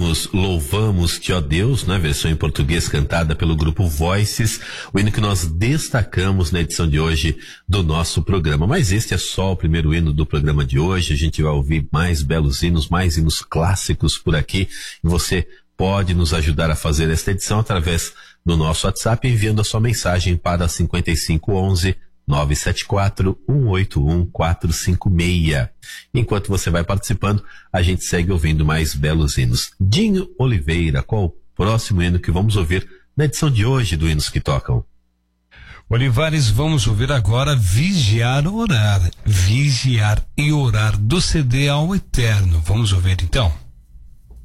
ouvimos Louvamos-te, ó Deus, né? Versão em português cantada pelo grupo Voices, o hino que nós destacamos na edição de hoje do nosso programa. Mas este é só o primeiro hino do programa de hoje. A gente vai ouvir mais belos hinos, mais hinos clássicos por aqui. E você pode nos ajudar a fazer esta edição através do nosso WhatsApp, enviando a sua mensagem para 5511-974-181-456. Enquanto você vai participando, a gente segue ouvindo mais belos hinos. Dinho Oliveira, qual o próximo hino que vamos ouvir na edição de hoje do Hinos que Tocam? Olivares, vamos ouvir agora Vigiar e Orar. Vigiar e Orar, do CD ao Eterno. Vamos ouvir então.